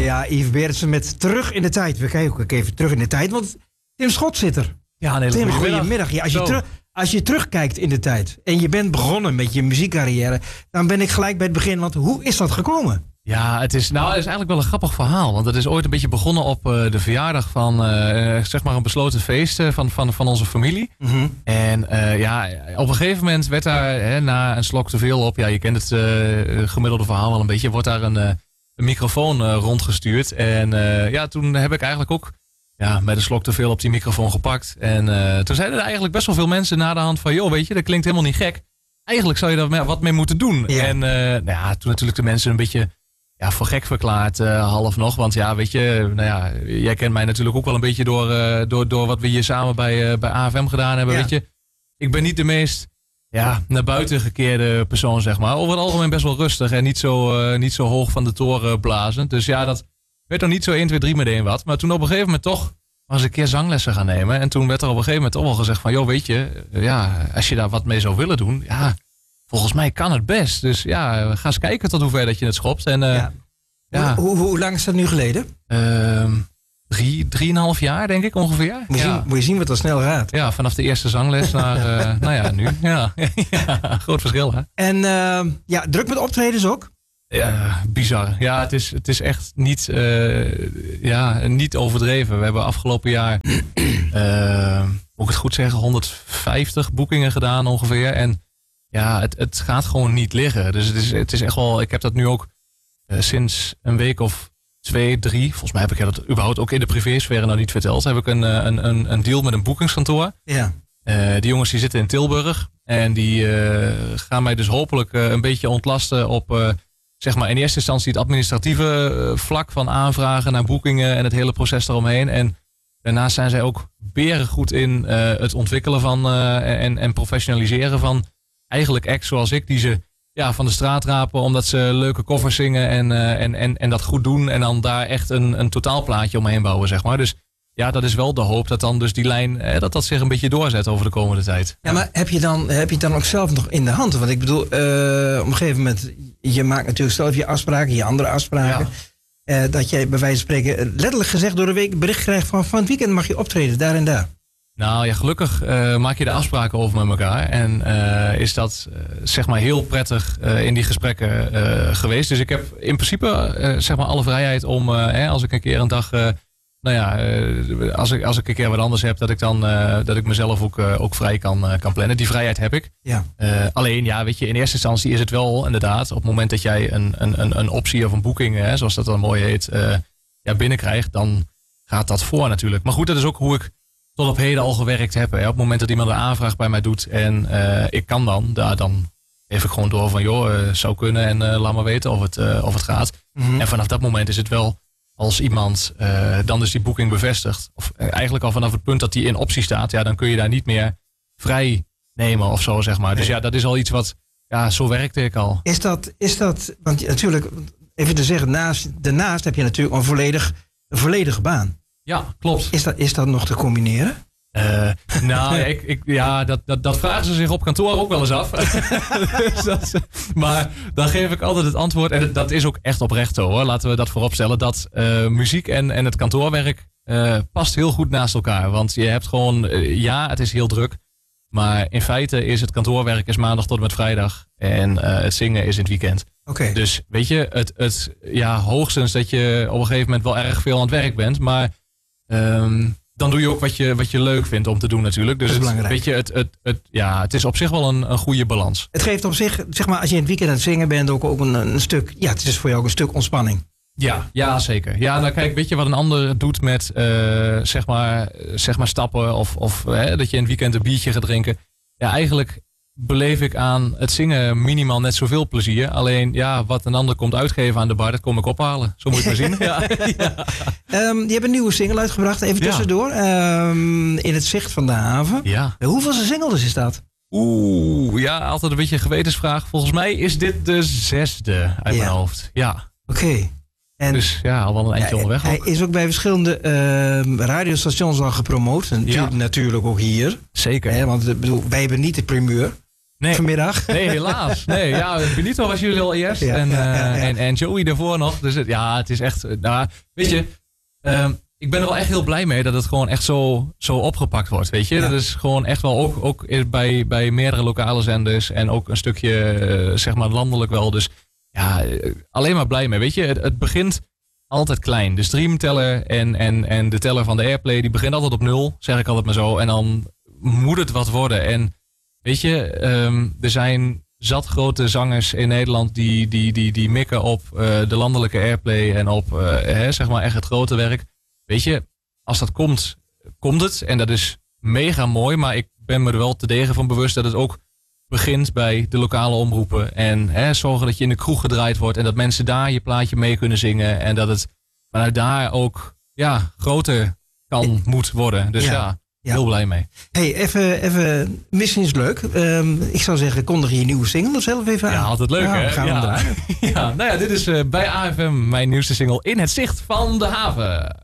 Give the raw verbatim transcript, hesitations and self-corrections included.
ja, Yves Berendsen met Terug in de Tijd. We kijken ook even terug in de tijd, want Tim Schot zit er. Ja, een hele Tim, goede goedemiddag. Ja, als, je terug, als je terugkijkt in de tijd en je bent begonnen met je muziekcarrière, dan ben ik gelijk bij het begin, want hoe is dat gekomen? Ja, het is, nou, het is eigenlijk wel een grappig verhaal. Want het is ooit een beetje begonnen op uh, de verjaardag van uh, zeg maar een besloten feest uh, van, van, van onze familie. Mm-hmm. En uh, ja, op een gegeven moment werd daar hè, na een slok te veel op, ja, je kent het uh, gemiddelde verhaal wel een beetje, wordt daar een, uh, een microfoon uh, rondgestuurd. En uh, ja, toen heb ik eigenlijk ook ja, met een slok te veel op die microfoon gepakt. En uh, toen zeiden er eigenlijk best wel veel mensen na de hand van, joh, weet je, dat klinkt helemaal niet gek. Eigenlijk zou je daar wat mee moeten doen. Ja. En uh, nou ja, toen natuurlijk de mensen een beetje ja, voor gek verklaard, uh, half nog. Want ja, weet je, nou ja, jij kent mij natuurlijk ook wel een beetje door, uh, door, door wat we hier samen bij, uh, bij A F M gedaan hebben, Ja. weet je. Ik ben niet de meest ja, naar buiten gekeerde persoon, zeg maar. Over het algemeen best wel rustig en niet zo, uh, niet zo hoog van de toren blazen. Dus ja, dat werd dan niet zo één, twee, drie meteen wat. Maar toen op een gegeven moment toch was ik een keer zanglessen gaan nemen. En toen werd er op een gegeven moment toch wel gezegd van, joh, weet je, ja, als je daar wat mee zou willen doen, ja, volgens mij kan het best. Dus ja, ga eens kijken tot hoever dat je het schopt. En uh, Ja. ja, Hoe, hoe, hoe lang is dat nu geleden? uh, drie, drieënhalf jaar denk ik ongeveer. Moet je, ja. zien, moet je zien wat dat snel gaat. Ja, vanaf de eerste zangles naar, uh, nou ja, nu. Ja. Ja, groot verschil, hè? En uh, ja, druk met optredens ook? Ja, bizar. Ja, het is, het is echt niet, uh, ja, niet overdreven. We hebben afgelopen jaar, uh, moet ik het goed zeggen, honderdvijftig boekingen gedaan ongeveer. En ja, het, het gaat gewoon niet liggen. Dus het is, het is echt wel, ik heb dat nu ook uh, sinds een week of twee, drie, volgens mij heb ik dat überhaupt ook in de privésfeer nog niet verteld, heb ik een, een, een, een deal met een boekingskantoor. Ja. Uh, die jongens die zitten in Tilburg en die uh, gaan mij dus hopelijk uh, een beetje ontlasten op uh, zeg maar in eerste instantie het administratieve uh, vlak van aanvragen naar boekingen en het hele proces eromheen. En daarnaast zijn zij ook berengoed in uh, het ontwikkelen van uh, en, en professionaliseren van eigenlijk acts zoals ik, die ze ja, van de straat rapen omdat ze leuke covers zingen en, uh, en, en, en dat goed doen. En dan daar echt een, een totaalplaatje omheen bouwen, zeg maar. Dus ja, dat is wel de hoop dat dan dus die lijn, eh, dat dat zich een beetje doorzet over de komende tijd. Ja, maar heb je, dan, heb je het dan ook zelf nog in de hand? Want ik bedoel, uh, op een gegeven moment, je maakt natuurlijk zelf je afspraken, je andere afspraken. Ja. Uh, dat jij bij wijze van spreken letterlijk gezegd door de week bericht krijgt van van het weekend mag je optreden, daar en daar. Nou ja, gelukkig uh, maak je de afspraken over met elkaar. En uh, is dat uh, zeg maar heel prettig uh, in die gesprekken uh, geweest. Dus ik heb in principe uh, zeg maar alle vrijheid om, uh, hè, als ik een keer een dag, uh, nou ja, uh, als, ik, als ik een keer wat anders heb, dat ik dan uh, dat ik mezelf ook, uh, ook vrij kan, uh, kan plannen. Die vrijheid heb ik. Ja. Uh, alleen, ja, weet je, in eerste instantie is het wel inderdaad op het moment dat jij een, een, een, een optie of een boeking, hè, zoals dat dan mooi heet, uh, ja, binnenkrijgt, dan gaat dat voor natuurlijk. Maar goed, dat is ook hoe ik tot op heden al gewerkt heb. Hè. Op het moment dat iemand een aanvraag bij mij doet en uh, ik kan dan, daar dan geef ik gewoon door van joh, uh, zou kunnen en uh, laat maar weten of het, uh, of het gaat. Mm-hmm. En vanaf dat moment is het wel als iemand uh, dan dus die boeking bevestigt, of uh, eigenlijk al vanaf het punt dat die in optie staat, ja, dan kun je daar niet meer vrij nemen of zo, zeg maar. Dus ja, dat is al iets wat, ja, zo werkte ik al. Is dat, is dat want natuurlijk, even te zeggen, naast, daarnaast heb je natuurlijk een, volledig, een volledige baan. Ja, klopt. Is dat, is dat nog te combineren? Uh, nou, ik, ik, ja, dat, dat, dat vragen ze zich op kantoor ook wel eens af. Dus dat, maar dan geef ik altijd het antwoord. En dat is ook echt oprecht zo, hoor. Laten we dat vooropstellen. Dat uh, muziek en, en het kantoorwerk uh, past heel goed naast elkaar. Want je hebt gewoon, uh, ja, het is heel druk. Maar in feite is het kantoorwerk is maandag tot en met vrijdag. En uh, het zingen is in het weekend. Okay. Dus weet je, het, het, ja, hoogstens dat je op een gegeven moment wel erg veel aan het werk bent. Maar Um, dan doe je ook wat je, wat je leuk vindt om te doen natuurlijk. Dus dat is het, belangrijk. weet je, het, het, het, ja, het is op zich wel een, een goede balans. Het geeft op zich, zeg maar, als je in het weekend aan het zingen bent, ook, ook een, een stuk, ja, het is voor jou ook een stuk ontspanning. Ja, ja, zeker. Ja, nou kijk, weet je wat een ander doet met, uh, zeg maar, zeg maar stappen of, of hè, dat je in het weekend een biertje gaat drinken. Ja, eigenlijk beleef ik aan het zingen minimaal net zoveel plezier. Alleen, ja, wat een ander komt uitgeven aan de bar, dat kom ik ophalen. Zo moet je het maar zien. Ja. Ja. Um, je hebt een nieuwe single uitgebracht, even tussendoor. Ja. Um, in het zicht van de haven. Ja. Hoeveelste single is dat? Oeh, ja, altijd een beetje een gewetensvraag. Volgens mij is dit de zesde uit ja. mijn hoofd. Ja. Oké. Okay. En dus ja, al wel een eindje ja, onderweg. Hij ook. is ook bij verschillende uh, radiostations al gepromoot. En ja. natuurlijk ook hier. Zeker. Hè, want bedoel, wij hebben niet de primeur. Nee. vanmiddag. Nee, helaas. Nee, ja, Benito was jullie al eerst. Ja, en, uh, ja, ja, ja. en, en Joey daarvoor nog. Dus het, ja, het is echt... Nou, weet je, uh, ik ben er wel echt heel blij mee dat het gewoon echt zo, zo opgepakt wordt. Weet je, Ja. dat is gewoon echt wel ook, ook bij, bij meerdere lokale zenders. En ook een stukje, uh, zeg maar, landelijk wel. Dus ja, alleen maar blij mee. Weet je, het, het begint altijd klein. De streamteller en, en, en de teller van de Airplay, die begint altijd op nul. Zeg ik altijd maar zo. En dan moet het wat worden. En weet je, um, er zijn zat grote zangers in Nederland die, die, die, die mikken op uh, de landelijke Airplay en op uh, hè, zeg maar echt het grote werk. Weet je, als dat komt, komt het. En dat is mega mooi. Maar ik ben me er wel te degen van bewust dat het ook begint bij de lokale omroepen. En hè, zorgen dat je in de kroeg gedraaid wordt. En dat mensen daar je plaatje mee kunnen zingen. En dat het vanuit daar ook ja, groter kan, moet worden. Dus ja. ja. Ja. Heel blij mee. Hey, even, even, misschien is het leuk. Um, ik zou zeggen, kondig je nieuwe single zelf even aan. Ja, altijd leuk, ja, hè? Gaan we ja. draaien. ja, nou ja, dit is uh, bij A F M mijn nieuwste single In het zicht van de haven.